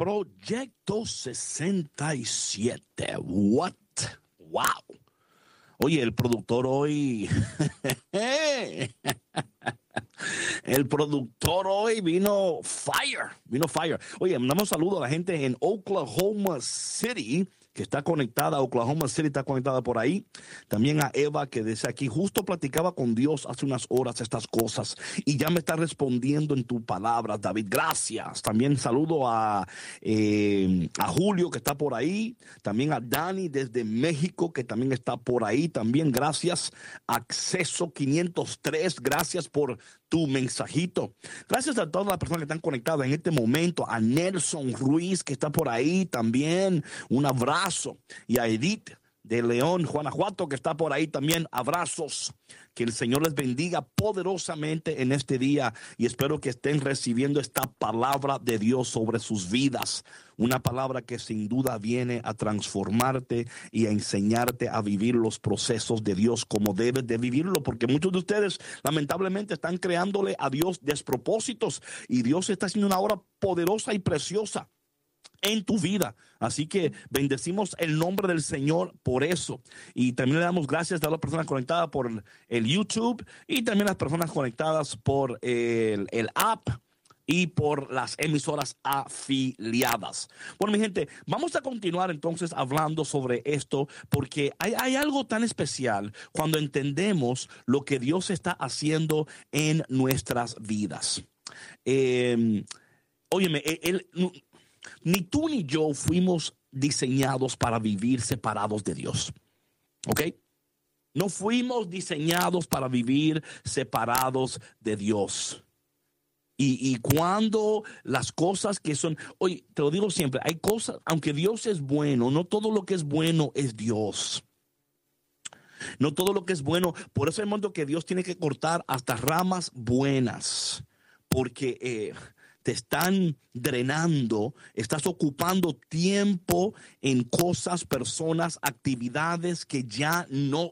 Proyecto 67. What? Wow. Oye, el productor hoy... El productor hoy vino fire. Oye, mandamos saludos a la gente en Oklahoma City, que está conectada. Oklahoma City está conectada por ahí. También a Eva, que desde aquí justo platicaba con Dios hace unas horas estas cosas y ya me está respondiendo en tu palabra, David. Gracias. También saludo a Julio, que está por ahí. También a Dani desde México, que también está por ahí. También gracias. Acceso 503. Gracias por tu mensajito. Gracias a todas las personas que están conectadas en este momento. A Nelson Ruiz, que está por ahí también. Un abrazo. Y a Edith de León, Guanajuato, que está por ahí también. Abrazos. Que el Señor les bendiga poderosamente en este día y espero que estén recibiendo esta palabra de Dios sobre sus vidas. Una palabra que sin duda viene a transformarte y a enseñarte a vivir los procesos de Dios como debes de vivirlo, porque muchos de ustedes lamentablemente están creándole a Dios despropósitos y Dios está haciendo una obra poderosa y preciosa en tu vida. Así que bendecimos el nombre del Señor por eso. Y también le damos gracias a las personas conectadas por el YouTube y también a las personas conectadas por el app y por las emisoras afiliadas. Bueno, mi gente, vamos a continuar entonces hablando sobre esto porque hay algo tan especial cuando entendemos lo que Dios está haciendo en nuestras vidas. Óyeme, ni tú ni yo fuimos diseñados para vivir separados de Dios. ¿Ok? No fuimos diseñados para vivir separados de Dios. Y cuando las cosas que son, oye, te lo digo siempre, hay cosas, aunque Dios es bueno, no todo lo que es bueno es Dios. No todo lo que es bueno, por eso hay momentos que Dios tiene que cortar hasta ramas buenas, porque te están drenando, estás ocupando tiempo en cosas, personas, actividades que ya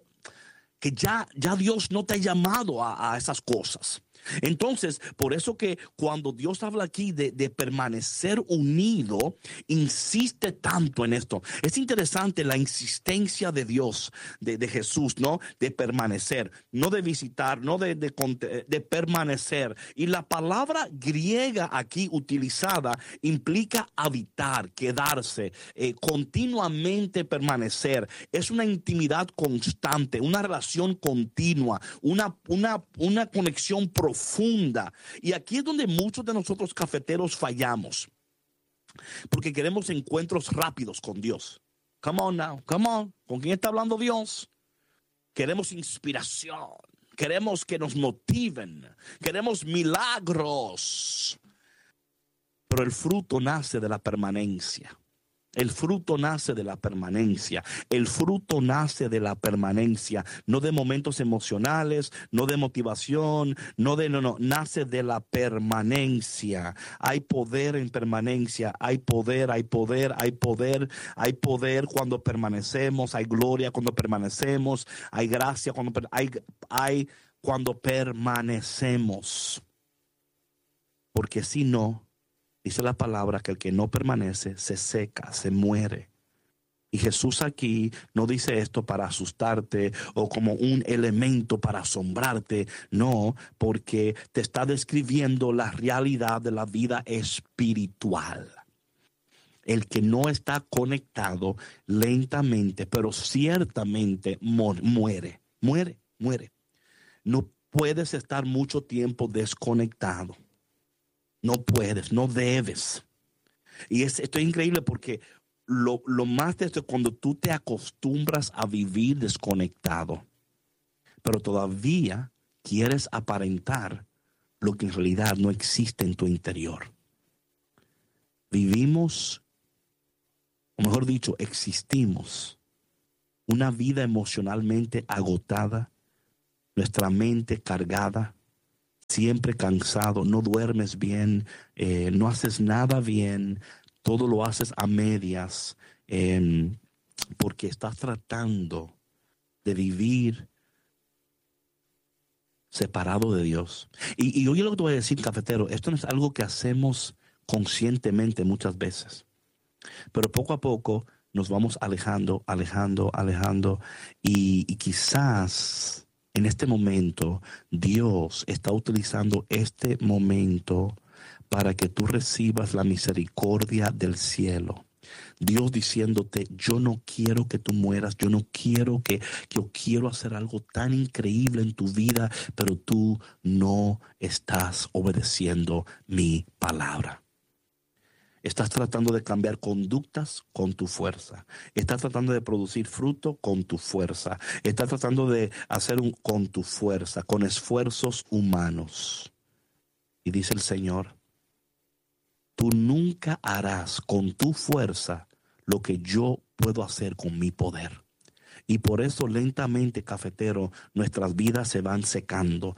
Dios no te ha llamado a esas cosas. Entonces, por eso que cuando Dios habla aquí de permanecer unido, insiste tanto en esto. Es interesante la insistencia de Dios, de Jesús, ¿no? De permanecer, no de visitar, no de permanecer. Y la palabra griega aquí utilizada implica habitar, quedarse, continuamente permanecer. Es una intimidad constante, una relación continua, una conexión profunda. Y aquí es donde muchos de nosotros cafeteros fallamos, porque queremos encuentros rápidos con Dios. Come on now, come on. ¿Con quién está hablando Dios? Queremos inspiración, queremos que nos motiven, queremos milagros. Pero el fruto nace de la permanencia. El fruto nace de la permanencia. El fruto nace de la permanencia, no de momentos emocionales, no de motivación, no, nace de la permanencia. Hay poder en permanencia, hay poder cuando permanecemos, hay gloria cuando permanecemos, hay gracia cuando permanecemos. Porque si no, dice la palabra que el que no permanece se seca, se muere. Y Jesús aquí no dice esto para asustarte o como un elemento para asombrarte. No, porque te está describiendo la realidad de la vida espiritual. El que no está conectado lentamente, pero ciertamente muere. No puedes estar mucho tiempo desconectado. No puedes, no debes. Y esto es increíble porque lo más de esto es cuando tú te acostumbras a vivir desconectado, pero todavía quieres aparentar lo que en realidad no existe en tu interior. Vivimos, o mejor dicho, existimos una vida emocionalmente agotada, nuestra mente cargada, siempre cansado, no duermes bien, no haces nada bien, todo lo haces a medias, porque estás tratando de vivir separado de Dios. Y oye lo que te voy a decir, cafetero, esto no es algo que hacemos conscientemente muchas veces. Pero poco a poco nos vamos alejando, y quizás en este momento Dios está utilizando este momento para que tú recibas la misericordia del cielo. Dios diciéndote, yo no quiero que tú mueras, yo quiero hacer algo tan increíble en tu vida, pero tú no estás obedeciendo mi palabra. Estás tratando de cambiar conductas con tu fuerza. Estás tratando de producir fruto con tu fuerza. Estás tratando de hacer con tu fuerza, con esfuerzos humanos. Y dice el Señor, tú nunca harás con tu fuerza lo que yo puedo hacer con mi poder. Y por eso lentamente, cafetero, nuestras vidas se van secando,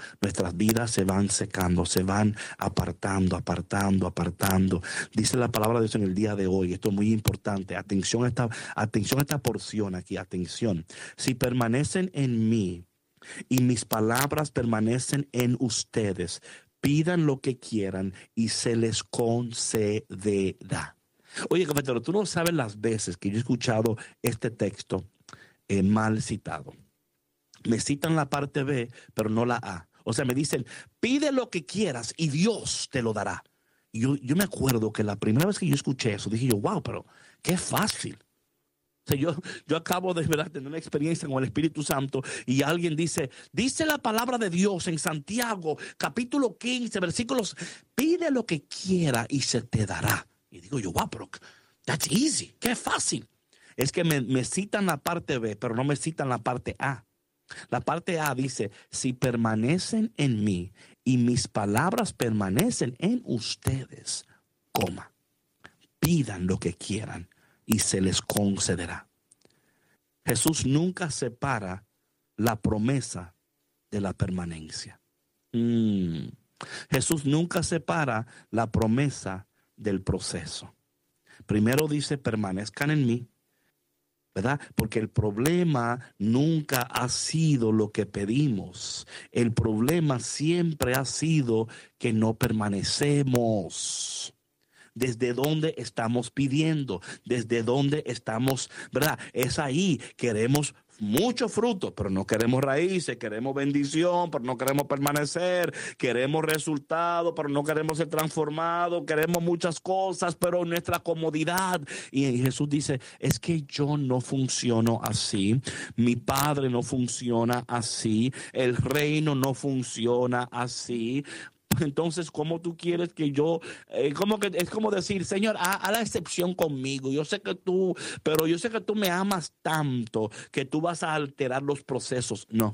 se van apartando. Dice la palabra de Dios en el día de hoy, esto es muy importante, atención a esta porción aquí, atención. Si permanecen en mí y mis palabras permanecen en ustedes, pidan lo que quieran y se les concederá. Oye, cafetero, tú no sabes las veces que yo he escuchado este texto mal citado. Me citan la parte B, pero no la A. O sea, me dicen, pide lo que quieras y Dios te lo dará. Y yo me acuerdo que la primera vez que yo escuché eso, dije yo, wow, pero qué fácil. O sea, yo acabo de, ¿verdad?, tener una experiencia con el Espíritu Santo y alguien dice la palabra de Dios en Santiago, capítulo 15, versículos, pide lo que quiera y se te dará. Y digo yo, wow, pero that's easy, qué fácil. Es que me citan la parte B, pero no me citan la parte A. La parte A dice, si permanecen en mí y mis palabras permanecen en ustedes, pidan lo que quieran y se les concederá. Jesús nunca separa la promesa de la permanencia. Jesús nunca separa la promesa del proceso. Primero dice, permanezcan en mí, ¿verdad? Porque el problema nunca ha sido lo que pedimos. El problema siempre ha sido que no permanecemos. ¿Desde dónde estamos pidiendo? ¿Desde dónde estamos, verdad? Es ahí, queremos mucho fruto, pero no queremos raíces, queremos bendición, pero no queremos permanecer, queremos resultados, pero no queremos ser transformados, queremos muchas cosas, pero nuestra comodidad. Y Jesús dice, es que yo no funciono así, mi Padre no funciona así, el reino no funciona así. Entonces, ¿cómo tú quieres que yo, es como decir, Señor, haz la excepción conmigo? Yo sé que tú me amas tanto que tú vas a alterar los procesos. No.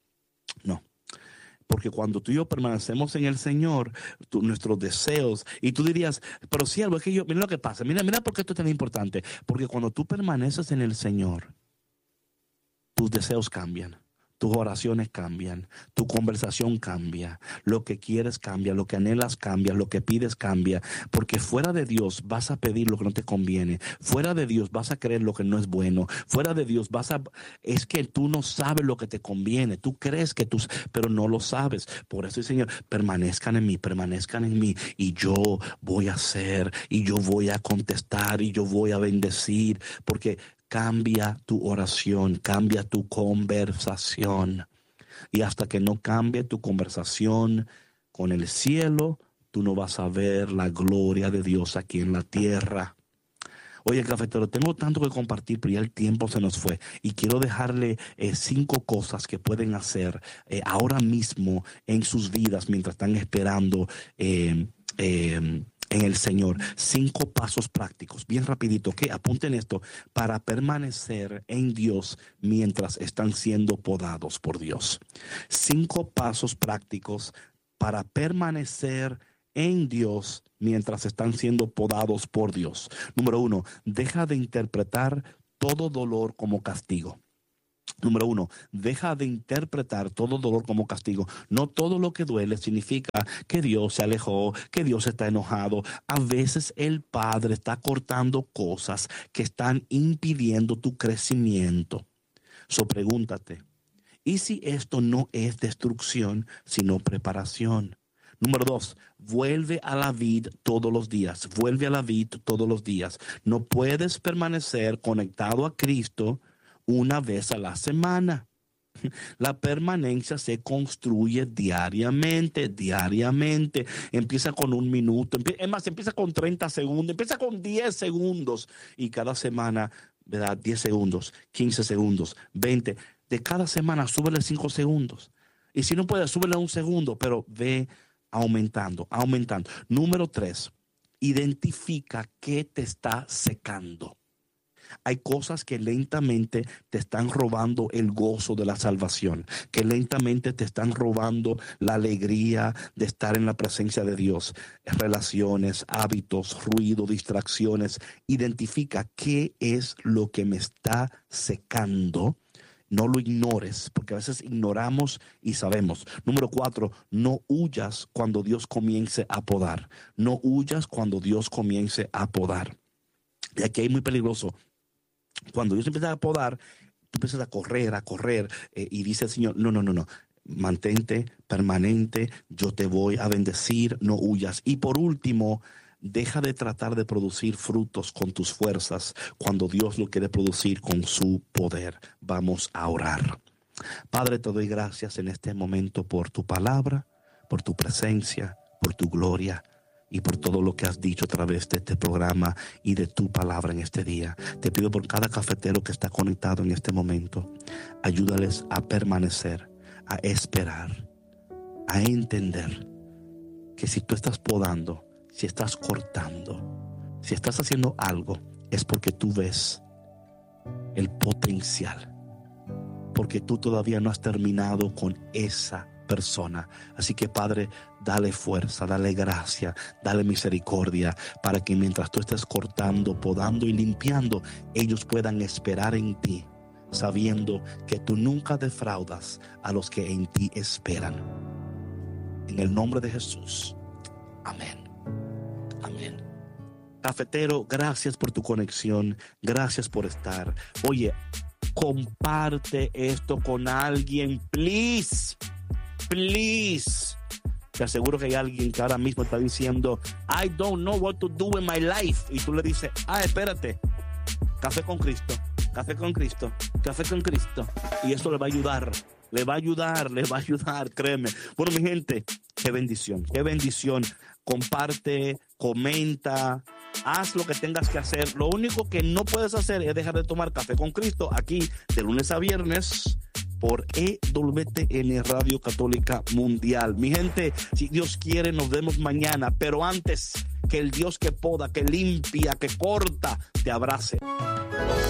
Porque cuando tú y yo permanecemos en el Señor, nuestros deseos, y tú dirías, pero siervo, es que mira lo que pasa, mira por qué esto es tan importante. Porque cuando tú permaneces en el Señor, tus deseos cambian. Tus oraciones cambian, tu conversación cambia, lo que quieres cambia, lo que anhelas cambia, lo que pides cambia, porque fuera de Dios vas a pedir lo que no te conviene, fuera de Dios vas a creer lo que no es bueno, fuera de Dios es que tú no sabes lo que te conviene, tú crees pero no lo sabes. Por eso, Señor, permanezcan en mí, y yo voy a hacer, y yo voy a contestar, y yo voy a bendecir, porque cambia tu oración, cambia tu conversación. Y hasta que no cambie tu conversación con el cielo, tú no vas a ver la gloria de Dios aquí en la tierra. Oye, cafetero, tengo tanto que compartir, pero ya el tiempo se nos fue. Y quiero dejarle 5 cosas que pueden hacer ahora mismo en sus vidas mientras están esperando en el Señor. 5 pasos prácticos, bien rapidito, que apunten esto, para permanecer en Dios mientras están siendo podados por Dios. 5 pasos prácticos para permanecer en Dios mientras están siendo podados por Dios. Número 1, deja de interpretar todo dolor como castigo. Número 1, deja de interpretar todo dolor como castigo. No todo lo que duele significa que Dios se alejó, que Dios está enojado. A veces el Padre está cortando cosas que están impidiendo tu crecimiento. Pregúntate, ¿y si esto no es destrucción, sino preparación? Número 2, vuelve a la vid todos los días. Vuelve a la vid todos los días. No puedes permanecer conectado a Cristo una vez a la semana. La permanencia se construye diariamente. Empieza con 1 minuto. Es más, empieza con 30 segundos. Empieza con 10 segundos. Y cada semana, ¿verdad? 10 segundos, 15 segundos, 20. De cada semana, súbele 5 segundos. Y si no puedes, súbele 1 segundo, pero ve aumentando. Número 3, identifica qué te está secando. Hay cosas que lentamente te están robando el gozo de la salvación, que lentamente te están robando la alegría de estar en la presencia de Dios. Relaciones, hábitos, ruido, distracciones. Identifica qué es lo que me está secando. No lo ignores, porque a veces ignoramos y sabemos. Número 4, no huyas cuando Dios comience a podar. No huyas cuando Dios comience a podar. Y aquí es muy peligroso. Cuando Dios empieza a podar, tú empiezas a correr, y dice el Señor, no. Mantente permanente, yo te voy a bendecir, no huyas. Y por último, deja de tratar de producir frutos con tus fuerzas cuando Dios lo quiere producir con su poder. Vamos a orar. Padre, te doy gracias en este momento por tu palabra, por tu presencia, por tu gloria y por todo lo que has dicho a través de este programa y de tu palabra en este día. Te pido por cada cafetero que está conectado en este momento, ayúdales a permanecer, a esperar, a entender que si tú estás podando, si estás cortando, si estás haciendo algo, es porque tú ves el potencial, porque tú todavía no has terminado con esa persona. Así que, Padre, dale fuerza, dale gracia, dale misericordia, para que mientras tú estés cortando, podando y limpiando, ellos puedan esperar en ti, sabiendo que tú nunca defraudas a los que en ti esperan. En el nombre de Jesús. Amén. Amén. Cafetero, gracias por tu conexión. Gracias por estar. Oye, comparte esto con alguien, please. Te aseguro que hay alguien que ahora mismo está diciendo, I don't know what to do in my life. Y tú le dices, espérate, café con Cristo. Y eso le va a ayudar, créeme. Bueno, mi gente, qué bendición. Comparte, comenta, haz lo que tengas que hacer. Lo único que no puedes hacer es dejar de tomar Café con Cristo aquí de lunes a viernes por EWTN Radio Católica Mundial. Mi gente, si Dios quiere, nos vemos mañana, pero antes, que el Dios que poda, que limpia, que corta, te abrace.